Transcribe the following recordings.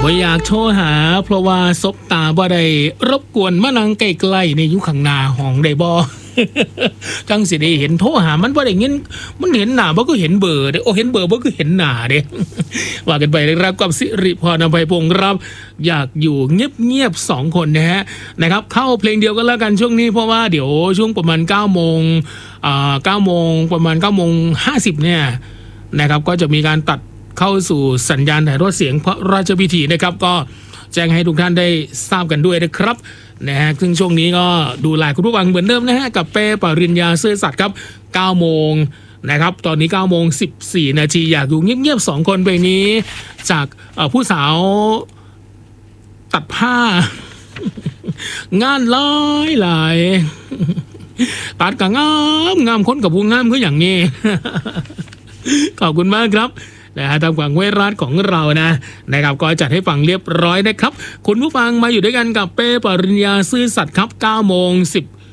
บ่อยากโทรหาเพราะว่าซบตาบ่ได้รบกวนมานั่งใกล้ๆในยุคข้างหน้าห้องได้บ่ จังสิได้เห็นโทรหามันบ่ได้ยินมันเห็นหน้าบ่ก็เห็นเบอร์เด้โอ้เห็นเบอร์บ่ก็เห็นหน้าเด้ ว่ากันไปเลยครับกับสิริพร อภัยพงศ์ครับอยากอยู่เงียบๆ2คนนะครับเข้าเพลงเดียวกันแล้วกันช่วงนี้เพราะว่าเดี๋ยวช่วงประมาณ9โมง9โมงประมาณ9โมง50เนี่ยนะครับก็จะมีการตัดเข้าสู่สัญญาณถ่ายทอดเสียงพระราชพิธีนะครับก็แจ้งให้ทุกท่านได้ทราบกันด้วยนะครับนะฮะซึ่งช่วงนี้ก็ดูไลน์คุณผู้ฟังเหมือนเดิมนะฮะกับเป้ปริญญาซื่อสัตย์ครับ9โมงนะครับตอนนี้9โมง14นาทีอยากอยู่เงียบๆ2คนเพลงนี้จากผู้สาวตัดผ้า งานหลายตัดกับงามคนกับผู้งามคืออย่างนี้ ขอบคุณมากครับนะฮะทางฝั่งเวรัสของเรานะครับก็จัดให้ฟังเรียบร้อยนะครับคุณผู้ฟังมาอยู่ด้วยกันกับเป้ปริญญาซื่อสัตย์ครับ9โมง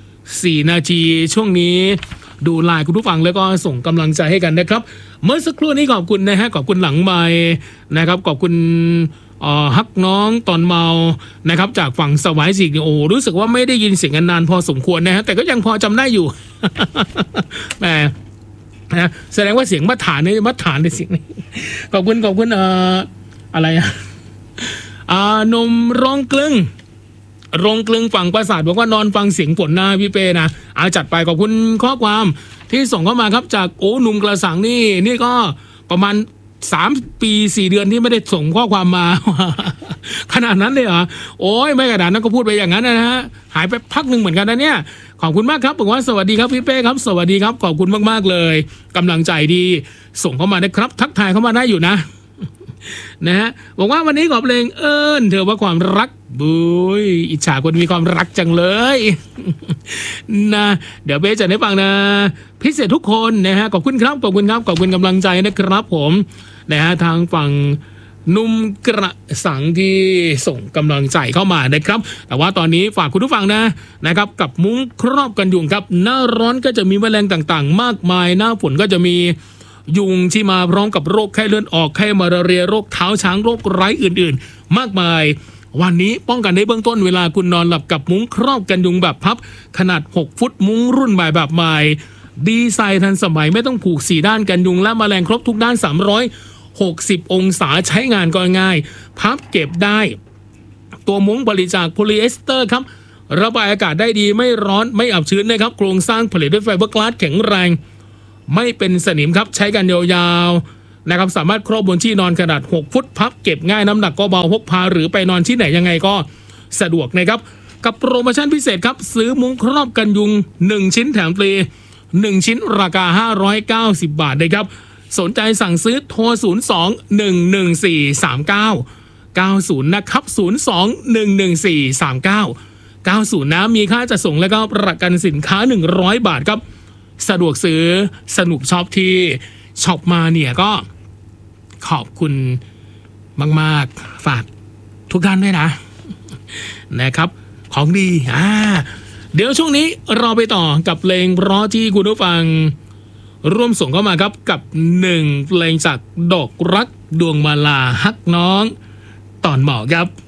14นาทีช่วงนี้ดูไลน์คุณผู้ฟังแล้วก็ส่งกำลังใจให้กันนะครับเมื่อสักครู่นี้ขอบคุณนะฮะขอบคุณหลังไมค์นะครับขอบคุณฮักน้องตอนเมานะครับจากฝั่งสวายสิงโอรู้สึกว่าไม่ได้ยินเสียงกันนานพอสมควรนะฮะแต่ก็ยังพอจำได้อยู่ แหมนะแสดงว่าเสียงมัดฐานในเสียงนี้ขอบคุณอะไรนมร้องกลึงฝั่งปราสาทบอกว่านอนฟังเสียงฝนนะพี่เป้นะจัดไปขอบคุณข้อความที่ส่งเข้ามาครับจากโอ้หนุ่มกระสังนี่ก็ประมาณ3 ปี 4 เดือนที่ไม่ได้ส่งข้อความมา ขนาดนั้นเลยเหรอโอ้ยไม่ขนาดนั้นก็พูดไปอย่างนั้นนะฮะหายไปพักหนึ่งเหมือนกันนะเนี่ยขอบคุณมากครับบอกว่าสวัสดีครับพี่เป้ครับสวัสดีครับขอบคุณมากๆเลยกำลังใจดีส่งเข้ามานะครับทักทายเข้ามาได้อยู่นะ นะฮะบอกว่าวันนี้ขอเพลงเธอว่าความรักบุยอิจฉาคนมีความรักจังเลย นะเดี๋ยวเป้จะได้ฟังนะพิเศษทุกคนนะฮะขอบคุณครับขอบคุณกำลังใจนะครับผมนะฮะทางฝั่งนุ่มกระสังที่ส่งกำลังใจเข้ามานะครับแต่ว่าตอนนี้ฝากคุณผู้ฟังนะครับกับมุ้งครอบกันยุงครับหน้าร้อนก็จะมีแมลงต่างๆมากมายหน้าฝนก็จะมียุงที่มาพร้อมกับโรคไข้เลือดออกไข้มาลาเรียโรคเท้าช้างโรคไร้อื่นๆมากมายวันนี้ป้องกันได้เบื้องต้นเวลาคุณนอนหลับกับมุ้งครอบกันยุงแบบพับขนาด6ฟุตมุ้งรุ่นใหม่แบบใหม่ดีไซน์ทันสมัยไม่ต้องผูก4ด้านกันยุงและแมลงครบทุกด้าน360องศาใช้งานก็ง่ายพับเก็บได้ตัวมุ้งผลิตจากโพลีเอสเตอร์ครับระบายอากาศได้ดีไม่ร้อนไม่อับชื้นนะครับโครงสร้างผลิตด้วยไฟเบอร์กลาสแข็งแรงไม่เป็นสนิมครับใช้กันยาวๆนะครับสามารถครอบบนที่นอนขนาด6ฟุตพับเก็บง่ายน้ำหนักก็เบาพกพาหรือไปนอนที่ไหนยังไงก็สะดวกนะครับกับโปรโมชั่นพิเศษครับซื้อมุ้งครอบกันยุง1ชิ้นแถมฟรี1ชิ้นราคา590 บาทนะครับสนใจสั่งซื้อโทร02-114-3990นะครับ02-114-3990นะมีค่าจัดส่งและก็ประกันสินค้า100 บาทครับสะดวกซื้อสนุกช็อปที่ช็อปมาเนี่ยก็ขอบคุณมากๆฝากทุกท่านด้วยนะครับของดีเดี๋ยวช่วงนี้เราไปต่อกับเพลงเพราะที่คุณผู้ฟังร่วมส่งเข้ามาครับกับ1เพลงจากดอกรักดวงมาลาฮักน้องตอนหมอครับ